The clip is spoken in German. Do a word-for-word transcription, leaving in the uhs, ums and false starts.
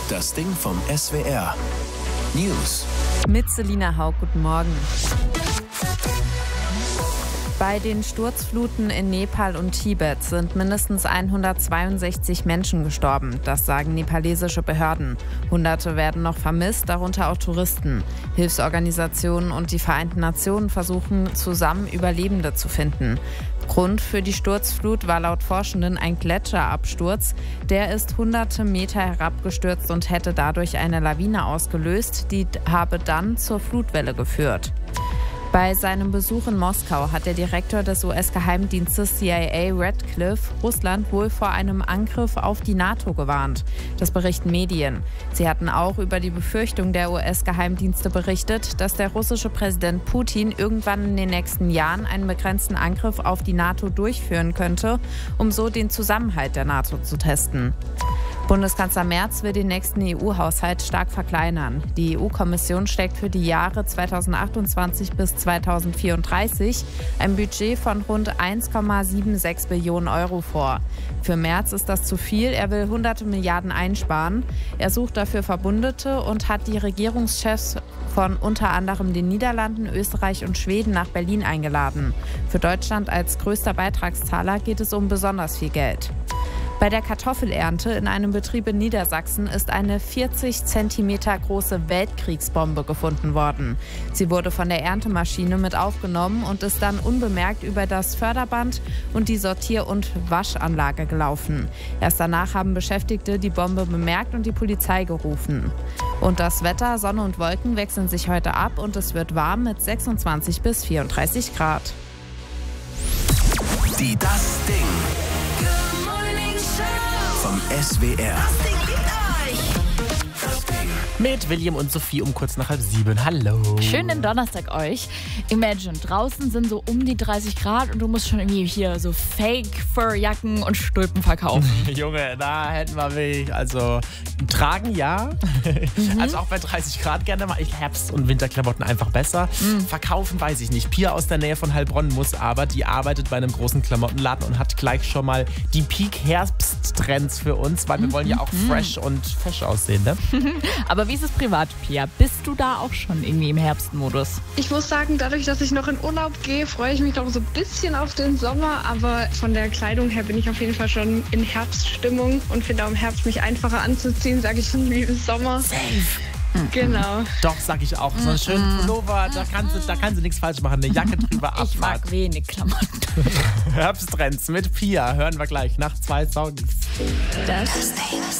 Das Ding vom S W R. News. Mit Selina Haug, guten Morgen. Bei den Sturzfluten in Nepal und Tibet sind mindestens hundertzweiundsechzig Menschen gestorben. Das sagen nepalesische Behörden. Hunderte werden noch vermisst, darunter auch Touristen. Hilfsorganisationen und die Vereinten Nationen versuchen zusammen Überlebende zu finden. Grund für die Sturzflut war laut Forschenden ein Gletscherabsturz. Der ist hunderte Meter herabgestürzt und hätte dadurch eine Lawine ausgelöst. Die habe dann zur Flutwelle geführt. Bei seinem Besuch in Moskau hat der Direktor des U S-Geheimdienstes C I A Radcliffe Russland wohl vor einem Angriff auf die NATO gewarnt. Das berichten Medien. Sie hatten auch über die Befürchtung der U S-Geheimdienste berichtet, dass der russische Präsident Putin irgendwann in den nächsten Jahren einen begrenzten Angriff auf die NATO durchführen könnte, um so den Zusammenhalt der NATO zu testen. Bundeskanzler Merz will den nächsten E U-Haushalt stark verkleinern. Die E U-Kommission steckt für die Jahre zweitausendachtundzwanzig bis zweitausendvierunddreißig ein Budget von rund eins Komma sechsundsiebzig Billionen Euro vor. Für Merz ist das zu viel, er will hunderte Milliarden einsparen. Er sucht dafür Verbündete und hat die Regierungschefs von unter anderem den Niederlanden, Österreich und Schweden nach Berlin eingeladen. Für Deutschland als größter Beitragszahler geht es um besonders viel Geld. Bei der Kartoffelernte in einem Betrieb in Niedersachsen ist eine vierzig Zentimeter große Weltkriegsbombe gefunden worden. Sie wurde von der Erntemaschine mit aufgenommen und ist dann unbemerkt über das Förderband und die Sortier- und Waschanlage gelaufen. Erst danach haben Beschäftigte die Bombe bemerkt und die Polizei gerufen. Und das Wetter, Sonne und Wolken wechseln sich heute ab und es wird warm mit sechsundzwanzig bis vierunddreißig Grad. Die Das Ding vom S W R. Mit William und Sophie um kurz nach halb sieben. Hallo. Schönen Donnerstag euch. Imagine, draußen sind so um die dreißig Grad und du musst schon irgendwie hier so Fake-Fur-Jacken und Stulpen verkaufen. Junge, da hätten wir mich. Also tragen ja. Mhm. Also auch bei dreißig Grad gerne mal. Ich Herbst- und Winterklamotten einfach besser. Mhm. Verkaufen weiß ich nicht. Pia aus der Nähe von Heilbronn muss aber, die arbeitet bei einem großen Klamottenladen und hat gleich schon mal die Peak-Herbsttrends für uns, weil wir mhm. wollen ja auch fresh und fesch aussehen, ne? Aber wie ist es privat, Pia? Bist du da auch schon irgendwie im Herbstmodus? Ich muss sagen, dadurch, dass ich noch in Urlaub gehe, freue ich mich noch so ein bisschen auf den Sommer. Aber von der Kleidung her bin ich auf jeden Fall schon in Herbststimmung und finde auch im Herbst mich einfacher anzuziehen, sage ich wie im Sommer. Safe. Genau. Doch, sag ich auch. So einen schönen Pullover, da kannst du, da kannst du nichts falsch machen. Eine Jacke drüber, Abfahrt. Ich mag wenig Klamotten. Herbsttrends mit Pia hören wir gleich nach zwei Songs. Das